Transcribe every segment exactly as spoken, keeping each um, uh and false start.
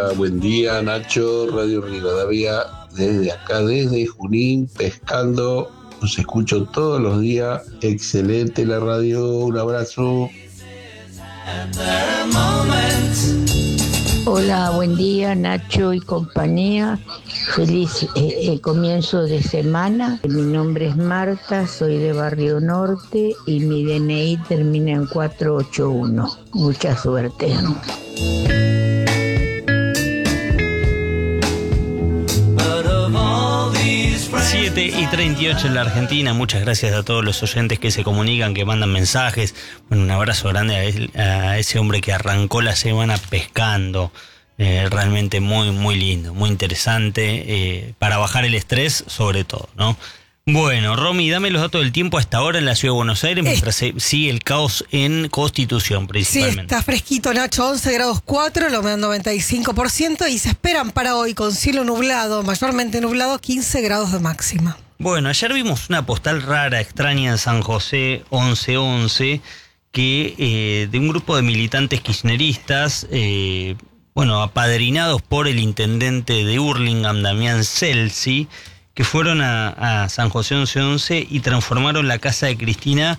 Buen día, Nacho, Radio Rivadavia, desde acá, desde Junín, pescando. Los escucho todos los días. Excelente la radio, un abrazo. Hola, buen día, Nacho y compañía. Feliz eh, eh, comienzo de semana. Mi nombre es Marta, soy de Barrio Norte y mi D N I termina en cuatro ocho uno. Mucha suerte. siete y treinta y ocho en la Argentina. Muchas gracias a todos los oyentes que se comunican, que mandan mensajes. Bueno, un abrazo grande a, él, a ese hombre que arrancó la semana pescando. Eh, realmente muy, muy lindo, muy interesante. Eh, para bajar el estrés, sobre todo, ¿no? Bueno, Romy, dame los datos del tiempo hasta ahora en la Ciudad de Buenos Aires, mientras se sigue el caos en Constitución, principalmente. Sí, está fresquito, Nacho, once grados cuatro, la humedad noventa y cinco por ciento y se esperan para hoy con cielo nublado, mayormente nublado, quince grados de máxima. Bueno, ayer vimos una postal rara, extraña en San José, once once, que eh, de un grupo de militantes kirchneristas, eh, bueno, apadrinados por el intendente de Hurlingham, Damián Celsi, que fueron a, a San José once once y transformaron la casa de Cristina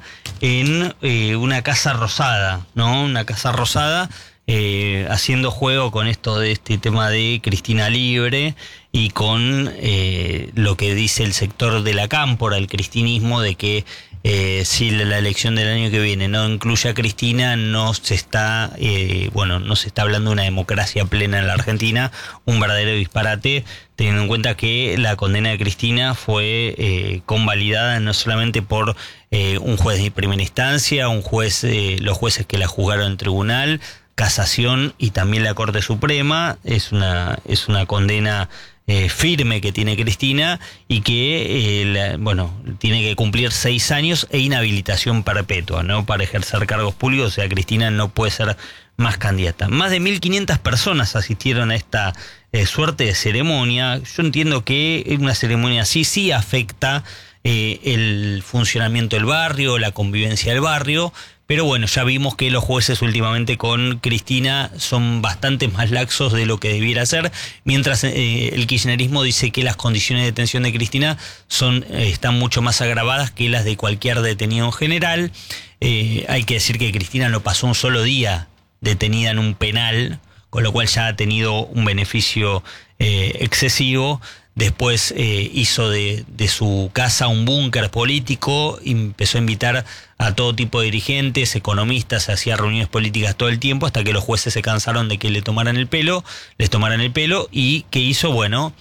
en eh, una casa rosada, ¿no? Una casa rosada, eh, haciendo juego con esto de este tema de Cristina libre y con eh, lo que dice el sector de la cámpora, el cristinismo, de que eh, si la elección del año que viene no incluye a Cristina, no se está, eh, bueno, no se está hablando de una democracia plena en la Argentina, un verdadero disparate, teniendo en cuenta que la condena de Cristina fue eh, convalidada no solamente por eh, un juez de primera instancia, un juez, eh, los jueces que la juzgaron en tribunal, casación y también la Corte Suprema. Es una, es una condena eh, firme que tiene Cristina y que, eh, la, bueno, tiene que cumplir seis años e inhabilitación perpetua, ¿no? Para ejercer cargos públicos. O sea, Cristina no puede ser más candidata. Más de mil quinientas personas asistieron a esta eh, suerte de ceremonia. Yo entiendo que una ceremonia así sí afecta eh, el funcionamiento del barrio, la convivencia del barrio. Pero bueno, ya vimos que los jueces últimamente con Cristina son bastante más laxos de lo que debiera ser, mientras eh, el kirchnerismo dice que las condiciones de detención de Cristina son, eh, están mucho más agravadas que las de cualquier detenido en general. Eh, hay que decir que Cristina no pasó un solo día detenida en un penal, con lo cual ya ha tenido un beneficio eh, excesivo. Después eh, hizo de, de su casa un búnker político, empezó a invitar a todo tipo de dirigentes, economistas, hacía reuniones políticas todo el tiempo hasta que los jueces se cansaron de que le tomaran el pelo, les tomaran el pelo y ¿qué hizo? Bueno,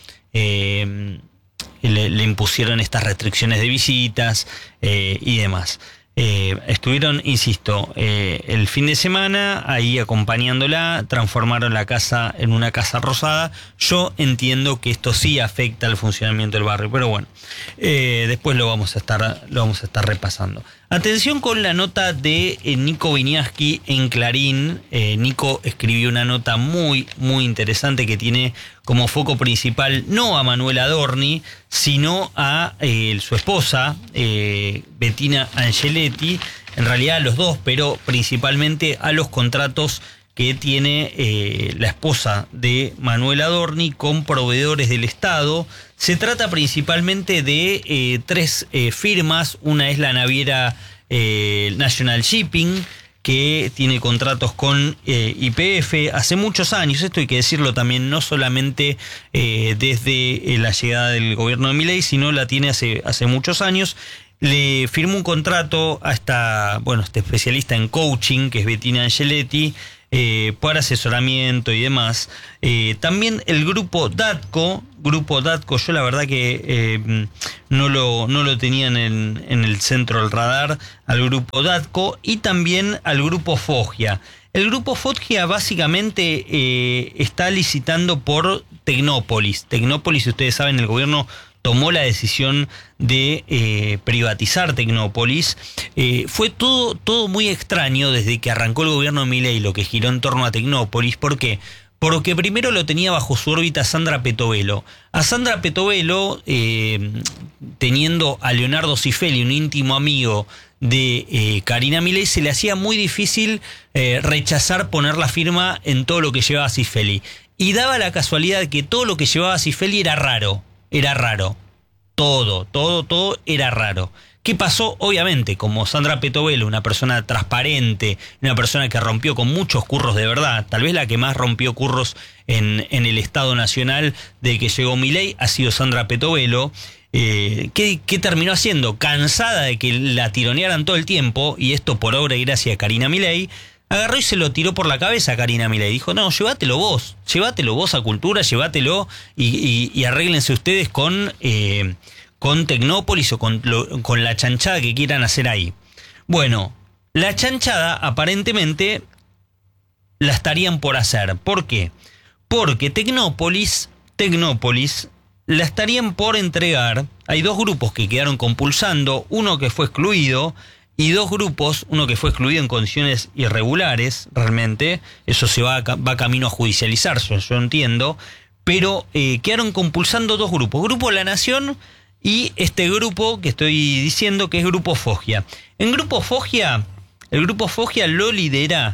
eh, le, le impusieron estas restricciones de visitas eh, y demás. Eh, estuvieron, insisto, eh, el fin de semana ahí acompañándola, transformaron la casa en una casa rosada. Yo entiendo que esto sí afecta al funcionamiento del barrio, pero bueno, eh, después lo vamos a estar, lo vamos a estar repasando. Atención con la nota de eh, Nico Viniaski en Clarín. Eh, Nico escribió una nota muy, muy interesante que tiene como foco principal no a Manuela Adorni, sino a eh, su esposa, eh, Bettina Angeletti, en realidad a los dos, pero principalmente a los contratos que tiene eh, la esposa de Manuela Adorni con proveedores del Estado. Se trata principalmente de eh, tres eh, firmas. Una es la naviera eh, National Shipping, que tiene contratos con eh, Y P F hace muchos años. Esto hay que decirlo también, no solamente eh, desde eh, la llegada del gobierno de Milei, sino la tiene hace, hace muchos años. Le firmó un contrato a esta, bueno, este especialista en coaching, que es Bettina Angeletti, eh, por asesoramiento y demás. Eh, también el grupo DATCO, grupo DATCO, yo la verdad que eh, no lo no lo tenía en el, en el centro del radar, al grupo DATCO y también al grupo Foggia. El grupo Foggia básicamente eh, está licitando por Tecnópolis. Tecnópolis, ustedes saben, el gobierno tomó la decisión de eh, privatizar Tecnópolis. Eh, fue todo, todo muy extraño desde que arrancó el gobierno de Milei, lo que giró en torno a Tecnópolis. ¿Por qué? Porque primero lo tenía bajo su órbita Sandra Petovelo. A Sandra Petovelo, eh, teniendo a Leonardo Cifelli, un íntimo amigo de eh, Karina Milei, se le hacía muy difícil eh, rechazar poner la firma en todo lo que llevaba Cifelli. y daba la casualidad que todo lo que llevaba Cifelli era raro, era raro. Todo, todo, todo era raro. ¿Qué pasó? Obviamente, como Sandra Petovelo, una persona transparente, una persona que rompió con muchos curros de verdad, tal vez la que más rompió curros en, en el Estado Nacional de que llegó Milei ha sido Sandra Petovelo. Eh, ¿qué, ¿Qué terminó haciendo? Cansada de que la tironearan todo el tiempo, y esto por obra y gracia de Karina Milei, agarró y se lo tiró por la cabeza a Karina Milei. Dijo, no, llévatelo vos, llévatelo vos a Cultura, llévatelo y, y, y arréglense ustedes con... Eh, con Tecnópolis o con, lo, con la chanchada que quieran hacer ahí. Bueno, la chanchada aparentemente la estarían por hacer. ¿Por qué? Porque Tecnópolis, Tecnópolis la estarían por entregar. Hay dos grupos que quedaron compulsando, uno que fue excluido y dos grupos, uno que fue excluido en condiciones irregulares, realmente, eso se va, va camino a judicializarse, yo entiendo, pero eh, quedaron compulsando dos grupos. Grupo La Nación y este grupo que estoy diciendo que es Grupo Foggia. En Grupo Foggia, el Grupo Foggia lo lidera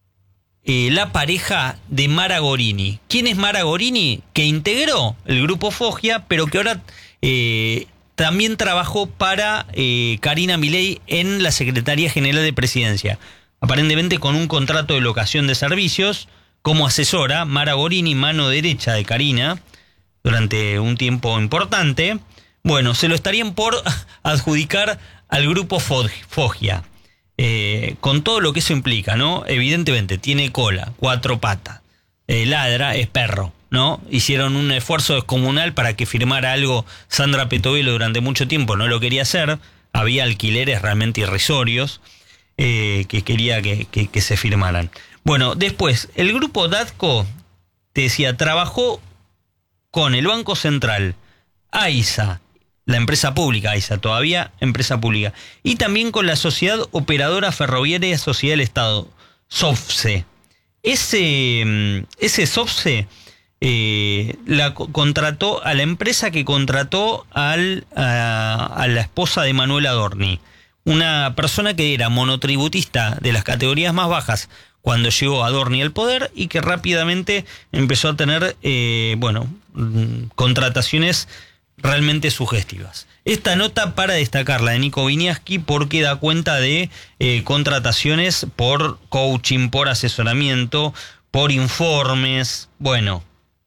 eh, la pareja de Mara Gorini. ¿Quién es Mara Gorini? Que integró el Grupo Foggia, pero que ahora eh, también trabajó para eh, Karina Milei en la Secretaría General de Presidencia. Aparentemente con un contrato de locación de servicios como asesora. Mara Gorini, mano derecha de Karina, durante un tiempo importante. Bueno, se lo estarían por adjudicar al Grupo Foggia, eh, con todo lo que eso implica, ¿no? Evidentemente, tiene cola, cuatro patas, eh, ladra, es perro, ¿no? Hicieron un esfuerzo descomunal para que firmara algo Sandra Petovelo durante mucho tiempo, no lo quería hacer, había alquileres realmente irrisorios eh, que quería que, que, que se firmaran. Bueno, después, el Grupo Datco, te decía, trabajó con el Banco Central, AISA, la empresa pública, AISA, todavía empresa pública, y también con la Sociedad Operadora Ferroviaria Sociedad del Estado, SOFCE. Ese, ese SOFCE eh, la contrató a la empresa que contrató al, a, a la esposa de Manuel Adorni, una persona que era monotributista de las categorías más bajas cuando llegó Adorni al poder y que rápidamente empezó a tener eh, bueno, contrataciones realmente sugestivas. Esta nota para destacarla de Nico Viniaski porque da cuenta de eh, contrataciones por coaching, por asesoramiento, por informes. Bueno,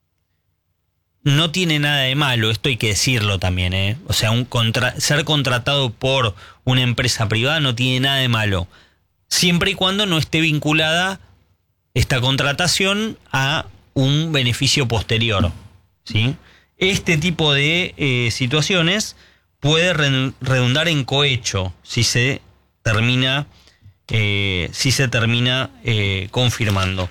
no tiene nada de malo, esto hay que decirlo también, ¿eh? O sea, un contra- ser contratado por una empresa privada no tiene nada de malo, siempre y cuando no esté vinculada esta contratación a un beneficio posterior, ¿sí? Este tipo de eh, situaciones puede re- redundar en cohecho si se termina, eh, si se termina eh, confirmando.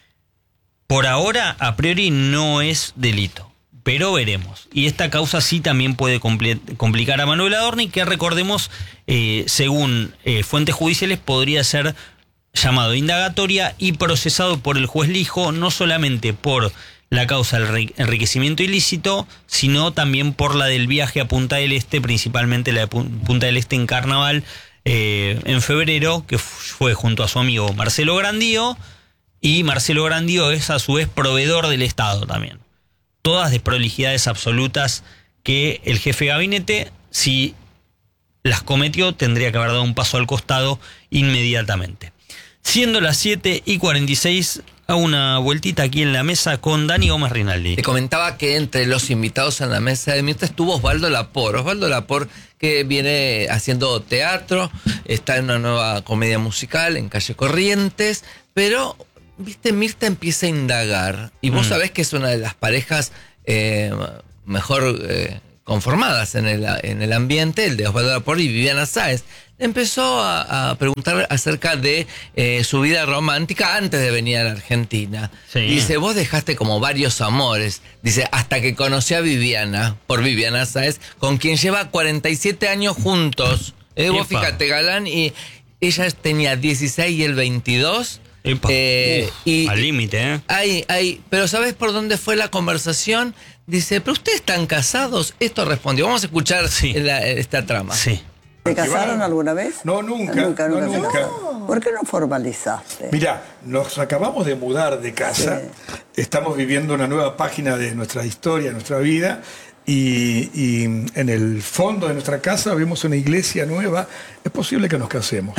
Por ahora, a priori, no es delito, pero veremos. Y esta causa sí también puede compl- complicar a Manuel Adorni, que recordemos, eh, según eh, fuentes judiciales, podría ser llamado a indagatoria y procesado por el juez Lijo, no solamente por la causa del enriquecimiento ilícito, sino también por la del viaje a Punta del Este, principalmente la de Punta del Este en Carnaval, eh, en febrero, que fue junto a su amigo Marcelo Grandío, y Marcelo Grandío es a su vez proveedor del Estado también. Todas desprolijidades absolutas que el jefe de gabinete, si las cometió, tendría que haber dado un paso al costado inmediatamente. Siendo las siete y cuarenta y seis, hago una vueltita aquí en la mesa con Dani Gómez Rinaldi. Te comentaba que entre los invitados en la mesa de Mirta estuvo Osvaldo Lapor. Osvaldo Lapor, que viene haciendo teatro, está en una nueva comedia musical en Calle Corrientes, pero, viste, Mirta empieza a indagar, y vos mm. sabés que es una de las parejas eh, mejor eh, conformadas en el, en el ambiente, el de Osvaldo Lapor y Viviana Sáez. Empezó a, a preguntar acerca de eh, su vida romántica antes de venir a la Argentina. Sí. Dice, vos dejaste como varios amores. Dice, hasta que conocí a Viviana, por Viviana Sáez, con quien lleva cuarenta y siete años juntos. Eh, vos fíjate, galán, y ella tenía dieciséis y él veintidós. Eh, Uf, y al límite, ¿eh? Hay, hay, pero ¿sabés por dónde fue la conversación? Dice, ¿pero ustedes están casados? Esto respondió. Vamos a escuchar sí. la, esta trama. Sí. ¿Te casaron alguna vez? No, nunca. Nunca, no, nunca. nunca. No. ¿Por qué no formalizaste? Mirá, nos acabamos de mudar de casa. Sí. Estamos viviendo una nueva página de nuestra historia, nuestra vida. Y, y en el fondo de nuestra casa vemos una iglesia nueva. Es posible que nos casemos.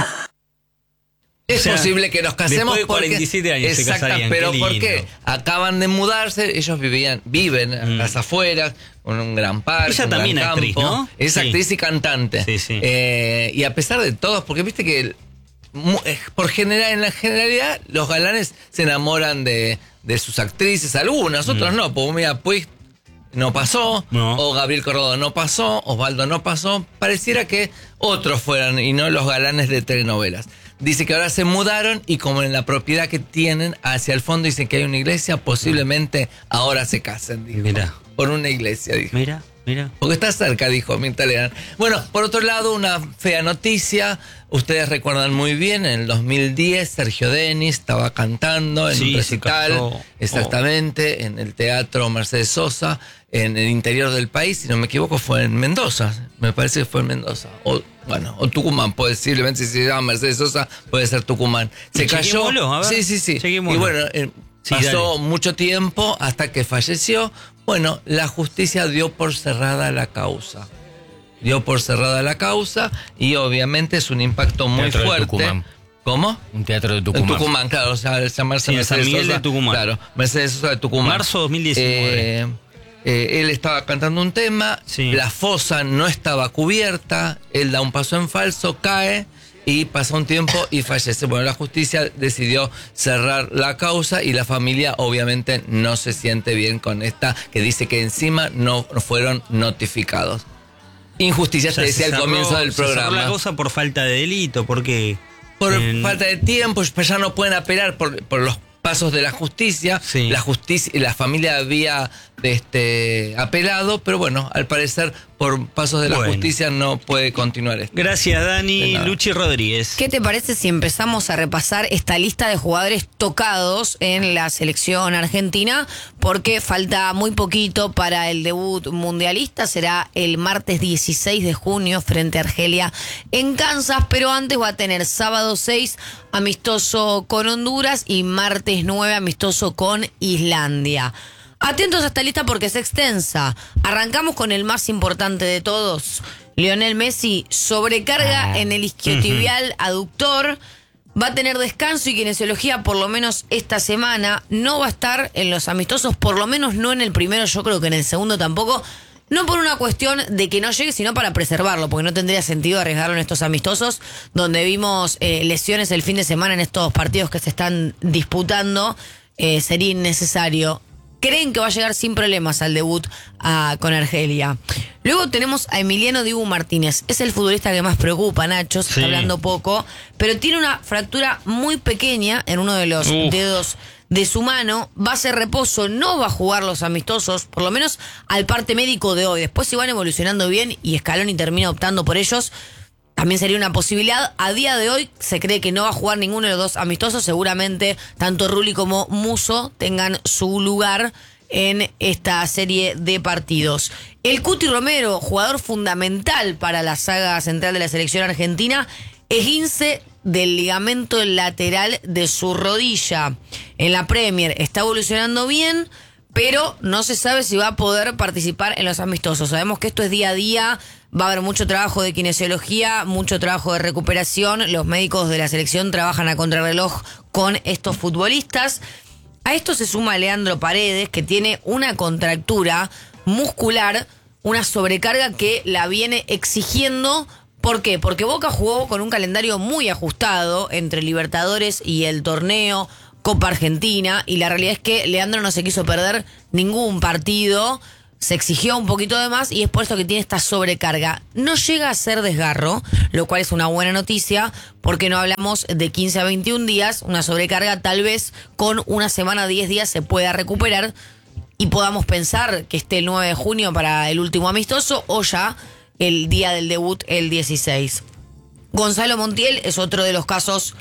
Es O sea, posible que nos casemos después de cuarenta y siete porque, años se exacta, casarían, pero qué ¿por lindo. qué? Acaban de mudarse, ellos vivían, viven en Mm. las afueras, con un gran parque, Ella un también gran es actriz, campo. ¿no? Es Sí. actriz y cantante. Sí, sí. Eh, y a pesar de todos, porque viste que el- mu- eh, por general, en la generalidad los galanes se enamoran de, de sus actrices, algunas, otros Mm. no, porque mira, pues no pasó, No. o Gabriel Corrado no pasó, Osvaldo no pasó, pareciera que otros fueran y no los galanes de telenovelas. Dice que ahora se mudaron y como en la propiedad que tienen hacia el fondo dicen que hay una iglesia, posiblemente ahora se casen, dijo. Mirá. Por una iglesia, dijo. Mira, mira. Porque está cerca, dijo Mirta Legrand. Bueno, por otro lado, una fea noticia. Ustedes recuerdan muy bien, en el dos mil diez Sergio Denis estaba cantando en Sí, un se recital, casó. exactamente, en el Teatro Mercedes Sosa, en el interior del país, si no me equivoco fue en Mendoza, me parece que fue en Mendoza. O, bueno, o Tucumán, posiblemente si se llama Mercedes Sosa, puede ser Tucumán. Se cayó. Chequémoslo, a ver. Sí, sí, sí. Chequémoslo. Y bueno, eh, Sí, pasó dale. mucho tiempo hasta que falleció. Bueno, la justicia dio por cerrada la causa. Dio por cerrada la causa y obviamente es un impacto muy Teatro de fuerte. Tucumán. ¿Cómo? Un teatro de En Tucumán. Tucumán, claro, o sea, llamarse Sí, en San Mercedes Miguel Sosa. de Tucumán. Claro, Mercedes Sosa de Tucumán. Marzo dos mil diecinueve. Eh, eh, él estaba cantando un tema, Sí. la fosa no estaba cubierta, él da un paso en falso, cae y pasa un tiempo y fallece. Bueno, la justicia decidió cerrar la causa y la familia obviamente no se siente bien con esta, que dice que encima no fueron notificados. Injusticia, O sea, te decía se al cerró- comienzo del se cerró programa. la cosa por falta de delito, porque Por en- falta de tiempo, pues ya no pueden apelar por, por los pasos de la justicia. Sí. La justicia, la familia había este, apelado, pero bueno, al parecer por pasos de la Bueno. justicia no puede continuar esto. Gracias, De Dani. nada. Luchi Rodríguez. ¿Qué te parece si empezamos a repasar esta lista de jugadores tocados en la selección argentina? Porque falta muy poquito para el debut mundialista. Será el martes dieciséis de junio frente a Argelia en Kansas. Pero antes va a tener sábado seis amistoso con Honduras y martes nueve amistoso con Islandia. Atentos a esta lista porque es extensa. Arrancamos con el más importante de todos. Lionel Messi, sobrecarga en el isquiotibial aductor. Va a tener descanso y kinesiología por lo menos esta semana. No va a estar en los amistosos, por lo menos no en el primero, yo creo que en el segundo tampoco. No por una cuestión de que no llegue, sino para preservarlo, porque no tendría sentido arriesgarlo en estos amistosos, donde vimos eh, lesiones el fin de semana en estos partidos que se están disputando. Eh, sería innecesario. Creen que va a llegar sin problemas al debut ah, con Argelia. Luego tenemos a Emiliano Dibu Martínez. Es el futbolista que más preocupa, Nacho, se Sí. está hablando poco, pero tiene una fractura muy pequeña en uno de los Uf. dedos de su mano. Va a hacer reposo, no va a jugar los amistosos, por lo menos al parte médico de hoy. Después si van evolucionando bien y Scaloni termina optando por ellos, también sería una posibilidad. A día de hoy se cree que no va a jugar ninguno de los dos amistosos. Seguramente tanto Rulli como Musso tengan su lugar en esta serie de partidos. El Cuti Romero, jugador fundamental para la saga central de la selección argentina, esguince del ligamento lateral de su rodilla. En la Premier está evolucionando bien, pero no se sabe si va a poder participar en los amistosos. Sabemos que esto es día a día, va a haber mucho trabajo de kinesiología, mucho trabajo de recuperación. Los médicos de la selección trabajan a contrarreloj con estos futbolistas. A esto se suma Leandro Paredes, que tiene una contractura muscular, una sobrecarga que la viene exigiendo. ¿Por qué? Porque Boca jugó con un calendario muy ajustado entre Libertadores y el torneo Copa Argentina, y la realidad es que Leandro no se quiso perder ningún partido, se exigió un poquito de más y es por esto que tiene esta sobrecarga. No llega a ser desgarro, lo cual es una buena noticia, porque no hablamos de quince a veintiún días, una sobrecarga tal vez con una semana, diez días se pueda recuperar y podamos pensar que esté el nueve de junio para el último amistoso o ya el día del debut, el dieciséis. Gonzalo Montiel es otro de los casos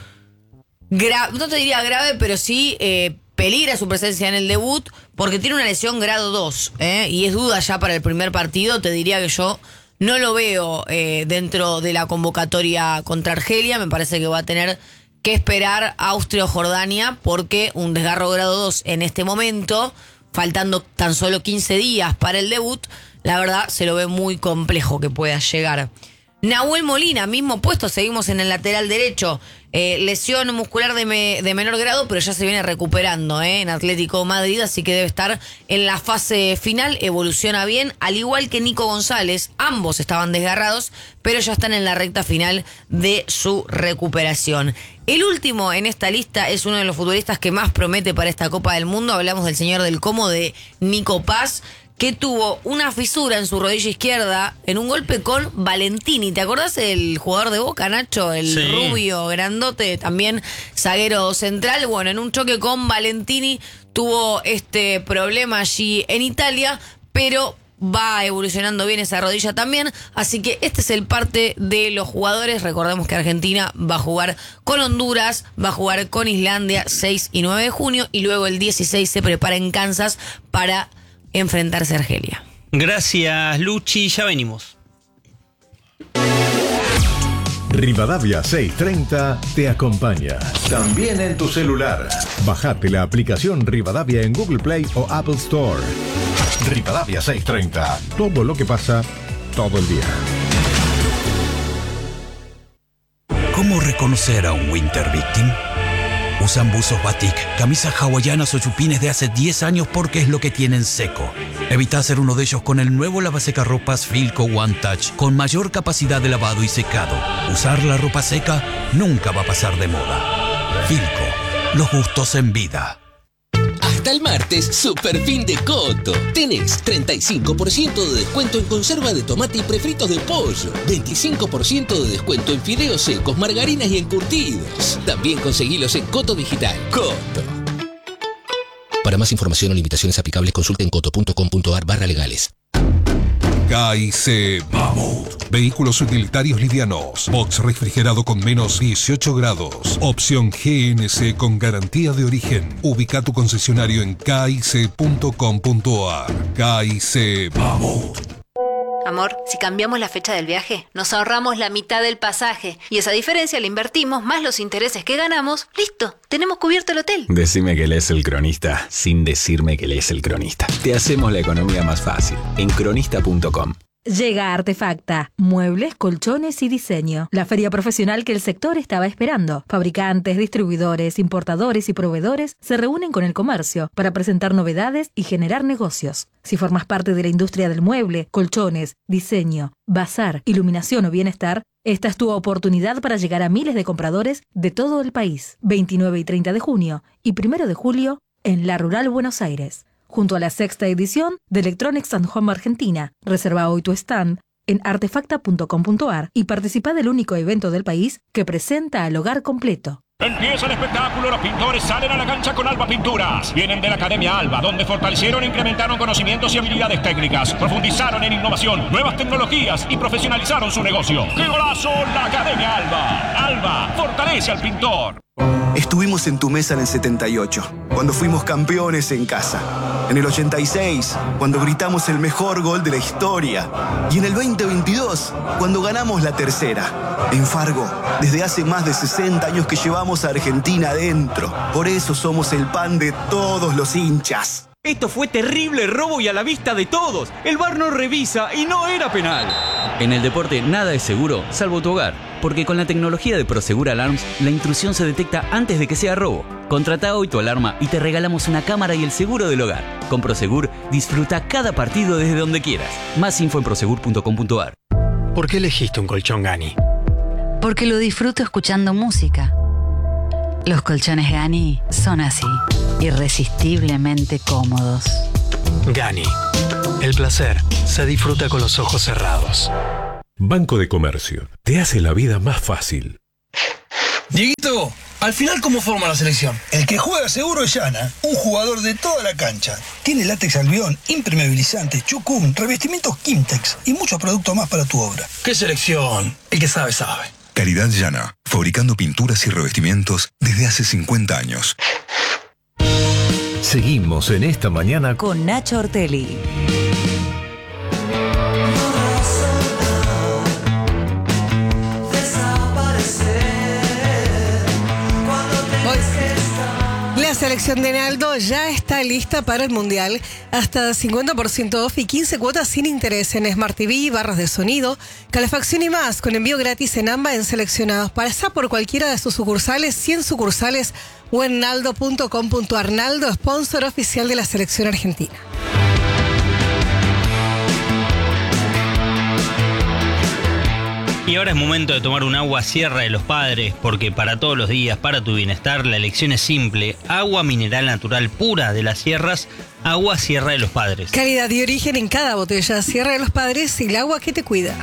Gra- no te diría grave, pero sí eh, peligra su presencia en el debut porque tiene una lesión grado dos, ¿eh? Y es duda ya para el primer partido. Te diría que yo no lo veo eh, dentro de la convocatoria contra Argelia. Me parece que va a tener que esperar Austria o Jordania, porque un desgarro grado dos en este momento, faltando tan solo quince días para el debut, la verdad se lo ve muy complejo que pueda llegar. Nahuel Molina, mismo puesto, seguimos en el lateral derecho. Eh, lesión muscular de, me, de menor grado, pero ya se viene recuperando eh, en Atlético Madrid, así que debe estar en la fase final, evoluciona bien, al igual que Nico González. Ambos estaban desgarrados, pero ya están en la recta final de su recuperación. El último en esta lista es uno de los futbolistas que más promete para esta Copa del Mundo. Hablamos del señor del Como, de Nico Paz, que tuvo una fisura en su rodilla izquierda en un golpe con Valentini. ¿Te acordás del jugador de Boca, Nacho? El sí. rubio, grandote, también zaguero central. Bueno, en un choque con Valentini tuvo este problema allí en Italia, pero va evolucionando bien esa rodilla también. Así que este es el parte de los jugadores. Recordemos que Argentina va a jugar con Honduras, va a jugar con Islandia seis y nueve de junio, y luego el dieciséis se prepara en Kansas para enfrentarse a Argelia. Gracias, Luchi, ya venimos. Rivadavia seiscientos treinta te acompaña. También en tu celular. Bajate la aplicación Rivadavia en Google Play o Apple Store. Rivadavia seiscientos treinta. Todo lo que pasa, todo el día. ¿Cómo reconocer a un Winter Victim? Usan buzos batik, camisas hawaianas o chupines de hace diez años porque es lo que tienen seco. Evita ser uno de ellos con el nuevo lavasecarropas Filco One Touch con mayor capacidad de lavado y secado. Usar la ropa seca nunca va a pasar de moda. Filco, los gustos en vida. Hasta el martes, super fin de Coto. Tenés treinta y cinco por ciento de descuento en conserva de tomate y prefritos de pollo. veinticinco por ciento de descuento en fideos secos, margarinas y encurtidos. También conseguilos en Coto Digital. Coto. Para más información o limitaciones aplicables, consulten coto.com.ar barra legales. K I C Mammoth. Vehículos utilitarios livianos. Box refrigerado con menos dieciocho grados. Opción G N C con garantía de origen. Ubica tu concesionario en K I C punto com punto A R. K I C Mammoth. Amor, si cambiamos la fecha del viaje, nos ahorramos la mitad del pasaje. Y esa diferencia la invertimos, más los intereses que ganamos. ¡Listo! Tenemos cubierto el hotel. Decime que lees El Cronista, sin decirme que lees El Cronista. Te hacemos la economía más fácil. En cronista punto com. Llega Artefacta, muebles, colchones y diseño. La feria profesional que el sector estaba esperando. Fabricantes, distribuidores, importadores y proveedores se reúnen con el comercio para presentar novedades y generar negocios. Si formas parte de la industria del mueble, colchones, diseño, bazar, iluminación o bienestar, esta es tu oportunidad para llegar a miles de compradores de todo el país. veintinueve y treinta de junio y primero de julio en La Rural Buenos Aires, junto a la sexta edición de Electronics and Home Argentina. Reserva hoy tu stand en artefacta punto com punto a r y participa del único evento del país que presenta al hogar completo. Empieza el espectáculo, los pintores salen a la cancha con Alba Pinturas. Vienen de la Academia Alba, donde fortalecieron e incrementaron conocimientos y habilidades técnicas, profundizaron en innovación, nuevas tecnologías y profesionalizaron su negocio. ¡Qué golazo! La Academia Alba. Alba, fortalece al pintor. Estuvimos en tu mesa en el setenta y ocho, cuando fuimos campeones en casa. En el ochenta y seis, cuando gritamos el mejor gol de la historia. Y en el veinte veintidós, cuando ganamos la tercera. En Fargo, desde hace más de sesenta años que llevamos a Argentina adentro. Por eso somos el pan de todos los hinchas. Esto fue terrible robo y a la vista de todos. El V A R no revisa y no era penal. En el deporte nada es seguro, salvo tu hogar. Porque con la tecnología de Prosegur Alarms, la intrusión se detecta antes de que sea robo. Contrata hoy tu alarma y te regalamos una cámara y el seguro del hogar. Con Prosegur, disfruta cada partido desde donde quieras. Más info en prosegur punto com punto a r. ¿Por qué elegiste un colchón Gani? Porque lo disfruto escuchando música. Los colchones Gani son así, irresistiblemente cómodos. Gani. El placer se disfruta con los ojos cerrados. Banco de Comercio. Te hace la vida más fácil. Dieguito, al final, ¿cómo forma la selección? El que juega seguro es Yana, un jugador de toda la cancha. Tiene látex albión, impermeabilizante, chucum, revestimientos Kimtex y muchos productos más para tu obra. ¿Qué selección? El que sabe, sabe. Calidad Yana, fabricando pinturas y revestimientos desde hace cincuenta años. Seguimos en esta mañana con Nacho Ortelli. selección de Naldo ya está lista para el Mundial. Hasta cincuenta por ciento off y quince cuotas sin interés en Smart T V, barras de sonido, calefacción y más, con envío gratis en AMBA en seleccionados. Pasa por cualquiera de sus sucursales, cien sucursales o en naldo punto com punto ar. Naldo, sponsor oficial de la selección argentina. Y ahora es momento de tomar un agua Sierra de los Padres, porque para todos los días, para tu bienestar, la elección es simple. Agua mineral natural pura de las sierras, agua Sierra de los Padres. Calidad y origen en cada botella. Sierra de los Padres, el agua que te cuida.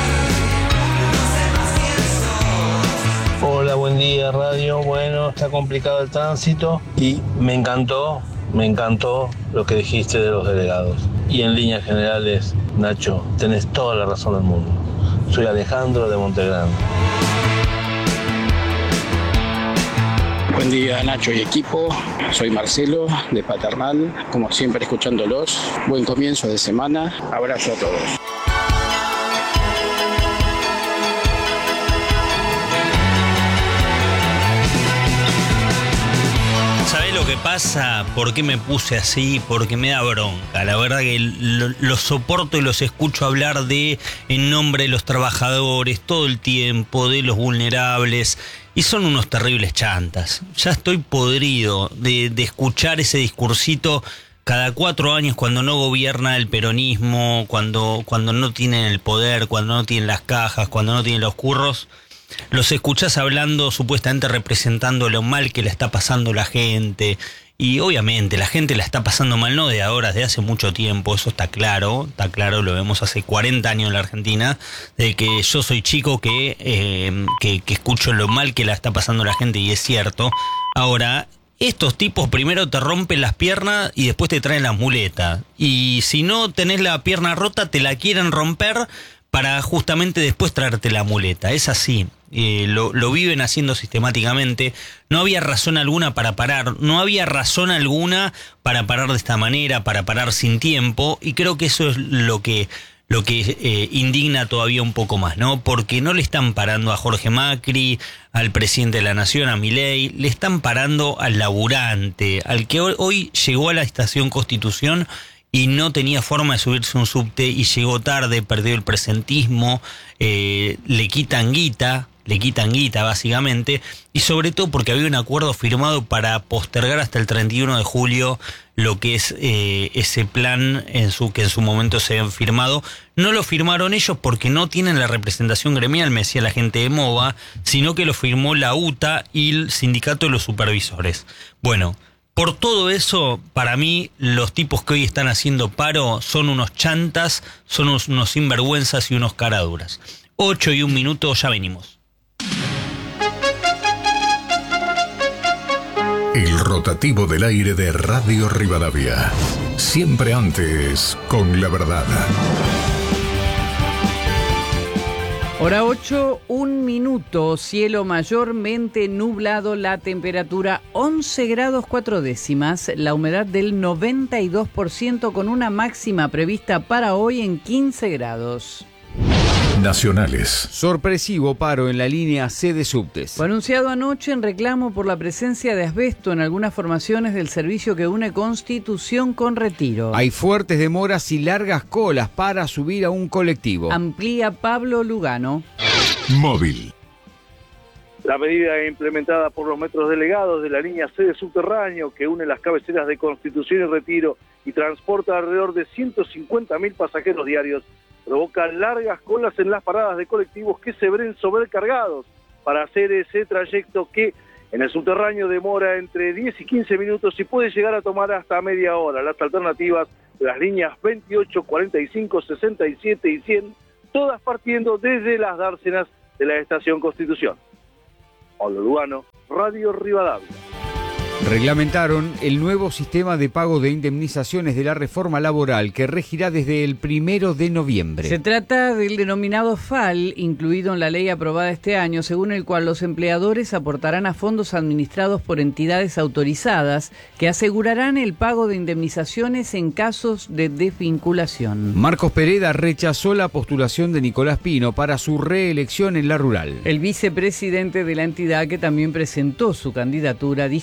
Hola, buen día, radio. Bueno, está complicado el tránsito y me encantó, me encantó lo que dijiste de los delegados. Y en líneas generales, Nacho, tenés toda la razón del mundo. Soy Alejandro de Montegrande. Buen día, Nacho y equipo. Soy Marcelo de Paternal, como siempre escuchándolos. Buen comienzo de semana. Abrazo a todos. ¿Sabés lo que pasa? ¿Por qué me puse así? Porque me da bronca. La verdad que los lo soporto y los escucho hablar de en nombre de los trabajadores todo el tiempo, de los vulnerables, y son unos terribles chantas. Ya estoy podrido de, de escuchar ese discursito cada cuatro años cuando no gobierna el peronismo, cuando, cuando no tienen el poder, cuando no tienen las cajas, cuando no tienen los curros. Los escuchás hablando, supuestamente representando lo mal que le está pasando la gente. Y obviamente la gente la está pasando mal, no de ahora, de hace mucho tiempo. Eso está claro, está claro, lo vemos hace cuarenta años en la Argentina. De que yo soy chico que, eh, que, que escucho lo mal que la está pasando la gente, y es cierto. Ahora, estos tipos primero te rompen las piernas y después te traen las muletas. Y si no tenés la pierna rota, te la quieren romper para justamente después traerte la muleta. Es así. Eh, lo, lo viven haciendo sistemáticamente. No había razón alguna para parar, no había razón alguna para parar de esta manera, para parar sin tiempo, y creo que eso es lo que lo que eh, indigna todavía un poco más, ¿no? Porque no le están parando a Jorge Macri, al presidente de la Nación, a Milei, le están parando al laburante, al que hoy, hoy llegó a la estación Constitución y no tenía forma de subirse un subte y llegó tarde, perdió el presentismo, eh, le quitan guita, le quitan guita básicamente, y sobre todo porque había un acuerdo firmado para postergar hasta el treinta y uno de julio lo que es eh, ese plan en su que en su momento se habían firmado. No lo firmaron ellos porque no tienen la representación gremial, me decía la gente de MOVA, sino que lo firmó la U T A y el sindicato de los supervisores. Bueno, por todo eso, para mí, los tipos que hoy están haciendo paro son unos chantas, son unos, unos sinvergüenzas y unos caraduras. Ocho y un minuto, ya venimos. El rotativo del aire de Radio Rivadavia. Siempre antes, con la verdad. Hora ocho, un minuto, cielo mayormente nublado, la temperatura once grados cuatro décimas, la humedad del noventa y dos por ciento con una máxima prevista para hoy en quince grados. Nacionales. Sorpresivo paro en la línea C de subtes. Fue anunciado anoche en reclamo por la presencia de asbesto en algunas formaciones del servicio que une Constitución con Retiro. Hay fuertes demoras y largas colas para subir a un colectivo. Amplía Pablo Lugano. Móvil. La medida implementada por los metros delegados de la línea C de subterráneo que une las cabeceras de Constitución y Retiro y transporta alrededor de ciento cincuenta mil pasajeros diarios provoca largas colas en las paradas de colectivos que se ven sobrecargados para hacer ese trayecto que en el subterráneo demora entre diez y quince minutos y puede llegar a tomar hasta media hora. Las alternativas, las líneas veintiocho, cuarenta y cinco, sesenta y siete y cien, todas partiendo desde las dársenas de la Estación Constitución. Pablo Lugano, Radio Rivadavia. Reglamentaron el nuevo sistema de pago de indemnizaciones de la reforma laboral que regirá desde el primero de noviembre. Se trata del denominado F A L, incluido en la ley aprobada este año, según el cual los empleadores aportarán a fondos administrados por entidades autorizadas que asegurarán el pago de indemnizaciones en casos de desvinculación. Marcos Pereda rechazó la postulación de Nicolás Pino para su reelección en la rural. El vicepresidente de la entidad, que también presentó su candidatura, dijo que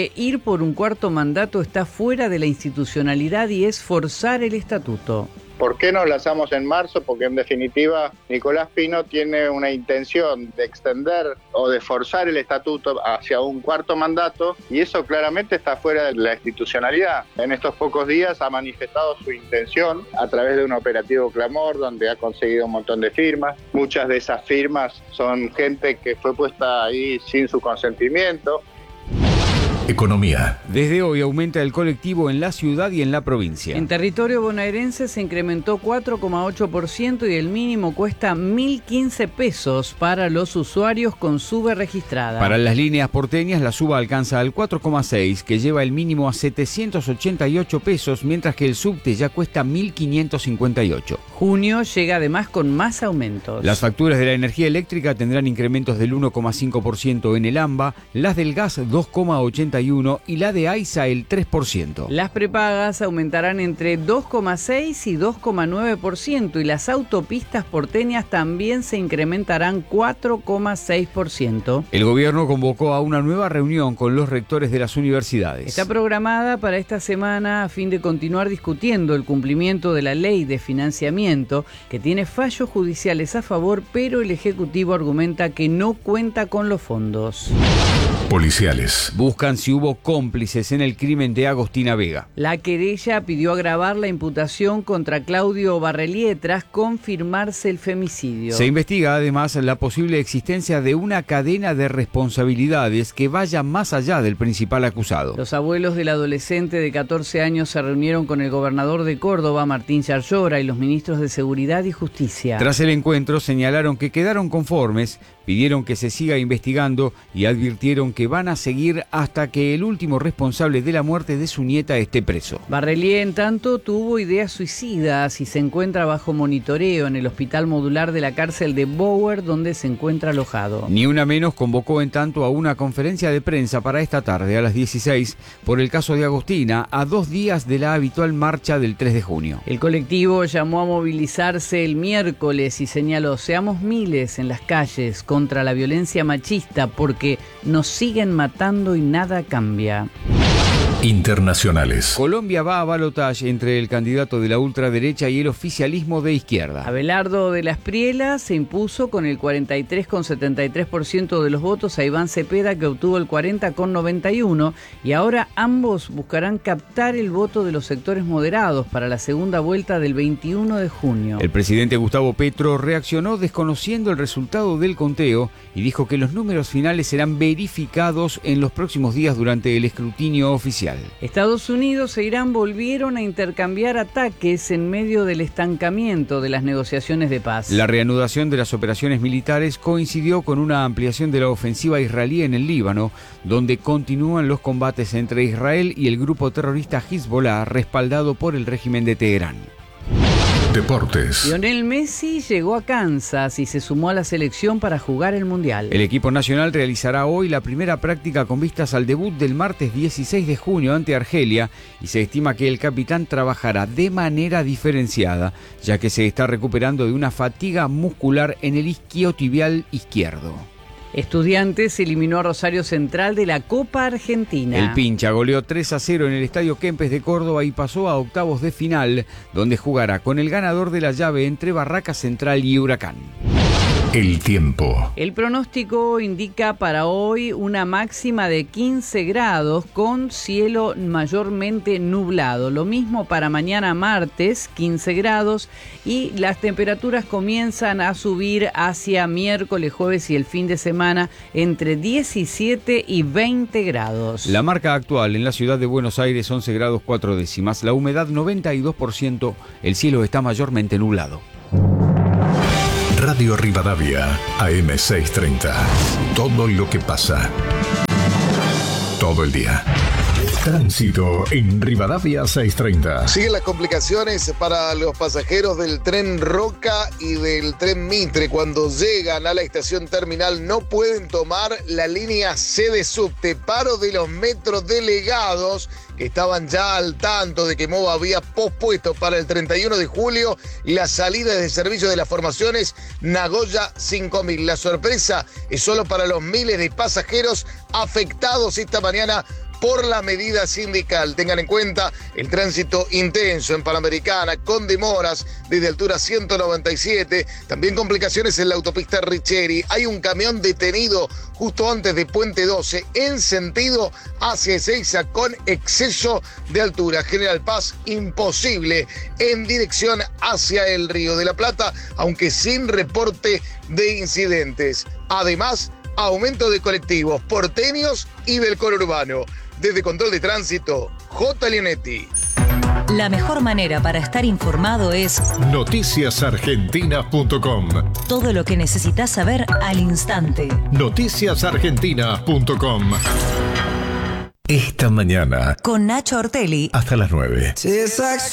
que ir por un cuarto mandato está fuera de la institucionalidad y es forzar el estatuto. ¿Por qué nos lanzamos en marzo? Porque en definitiva Nicolás Pino tiene una intención de extender o de forzar el estatuto hacia un cuarto mandato y eso claramente está fuera de la institucionalidad. En estos pocos días ha manifestado su intención a través de un operativo Clamor donde ha conseguido un montón de firmas. Muchas de esas firmas son gente que fue puesta ahí sin su consentimiento. Economía. Desde hoy aumenta el colectivo en la ciudad y en la provincia. En territorio bonaerense se incrementó cuatro coma ocho por ciento y el mínimo cuesta mil quince pesos para los usuarios con sube registrada. Para las líneas porteñas la suba alcanza al cuatro coma seis, que lleva el mínimo a setecientos ochenta y ocho pesos, mientras que el subte ya cuesta mil quinientos cincuenta y ocho. Junio llega además con más aumentos. Las facturas de la energía eléctrica tendrán incrementos del uno coma cinco por ciento en el AMBA, las del gas dos coma ochenta y uno y la de AISA el tres por ciento. Las prepagas aumentarán entre dos coma seis y dos coma nueve por ciento y las autopistas porteñas también se incrementarán cuatro coma seis por ciento. El gobierno convocó a una nueva reunión con los rectores de las universidades. Está programada para esta semana a fin de continuar discutiendo el cumplimiento de la ley de financiamiento que tiene fallos judiciales a favor, pero el Ejecutivo argumenta que no cuenta con los fondos. Policiales. Buscan si hubo cómplices en el crimen de Agostina Vega. La querella pidió agravar la imputación contra Claudio Barrelier tras confirmarse el femicidio. Se investiga además la posible existencia de una cadena de responsabilidades que vaya más allá del principal acusado. Los abuelos del adolescente de catorce años se reunieron con el gobernador de Córdoba, Martín Yarlora, y los ministros de Seguridad y Justicia. Tras el encuentro señalaron que quedaron conformes, pidieron que se siga investigando y advirtieron que van a seguir hasta que el último responsable de la muerte de su nieta esté preso. Barrelier, en tanto, tuvo ideas suicidas y se encuentra bajo monitoreo en el hospital modular de la cárcel de Bower, donde se encuentra alojado. Ni una menos convocó en tanto a una conferencia de prensa para esta tarde a las dieciséis por el caso de Agostina, a dos días de la habitual marcha del tres de junio. El colectivo llamó a movilizarse el miércoles y señaló: seamos miles en las calles contra la violencia machista porque nos siguen matando y nada cambia. Internacionales. Colombia va a balotaje entre el candidato de la ultraderecha y el oficialismo de izquierda. Abelardo de la Espriela se impuso con el cuarenta y tres coma setenta y tres por ciento de los votos a Iván Cepeda, que obtuvo el cuarenta coma noventa y uno por ciento, y ahora ambos buscarán captar el voto de los sectores moderados para la segunda vuelta del veintiuno de junio. El presidente Gustavo Petro reaccionó desconociendo el resultado del conteo y dijo que los números finales serán verificados en los próximos días durante el escrutinio oficial. Estados Unidos e Irán volvieron a intercambiar ataques en medio del estancamiento de las negociaciones de paz. La reanudación de las operaciones militares coincidió con una ampliación de la ofensiva israelí en el Líbano, donde continúan los combates entre Israel y el grupo terrorista Hezbollah, respaldado por el régimen de Teherán. Deportes. Lionel Messi llegó a Kansas y se sumó a la selección para jugar el Mundial. El equipo nacional realizará hoy la primera práctica con vistas al debut del martes dieciséis de junio ante Argelia y se estima que el capitán trabajará de manera diferenciada, ya que se está recuperando de una fatiga muscular en el isquiotibial izquierdo. Estudiantes eliminó a Rosario Central de la Copa Argentina. El Pincha goleó tres a cero en el Estadio Kempes de Córdoba y pasó a octavos de final, donde jugará con el ganador de la llave entre Barracas Central y Huracán. El tiempo. El pronóstico indica para hoy una máxima de quince grados con cielo mayormente nublado. Lo mismo para mañana martes, quince grados, y las temperaturas comienzan a subir hacia miércoles, jueves y el fin de semana entre diecisiete y veinte grados. La marca actual en la ciudad de Buenos Aires, once grados cuatro décimas. La humedad noventa y dos por ciento. El cielo está mayormente nublado. Radio Rivadavia, A M seiscientos treinta. Todo lo que pasa. Todo el día. Tránsito en Rivadavia seiscientos treinta. Siguen las complicaciones para los pasajeros del tren Roca y del tren Mitre. Cuando llegan a la estación terminal no pueden tomar la línea C de subte. Paro de los metros delegados que estaban ya al tanto de que MOVA había pospuesto para el treinta y uno de julio la salida de servicio de las formaciones Nagoya cinco mil. La sorpresa es solo para los miles de pasajeros afectados esta mañana por la medida sindical. Tengan en cuenta el tránsito intenso en Panamericana, con demoras desde altura ciento noventa y siete, también complicaciones en la autopista Richeri. Hay un camión detenido justo antes de Puente doce en sentido hacia Ezeiza con exceso de altura. General Paz imposible en dirección hacia el Río de la Plata, aunque sin reporte de incidentes. Además, aumento de colectivos porteños y del conurbano. Desde Control de Tránsito, J. Leonetti. La mejor manera para estar informado es noticias argentinas punto com. Todo lo que necesitas saber al instante. noticias argentinas punto com. Esta mañana Con Nacho Ortelli. hasta las nueve. Tastes like